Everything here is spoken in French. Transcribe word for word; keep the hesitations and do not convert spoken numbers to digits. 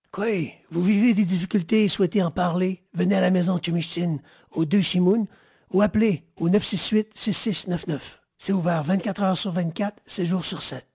Quoi? Vous vivez des difficultés et souhaitez en parler? Venez à la maison Chimichine, au deux Chimoun, ou appelez au neuf six huit six six neuf neuf. C'est ouvert vingt-quatre heures sur vingt-quatre, sept jours sur sept.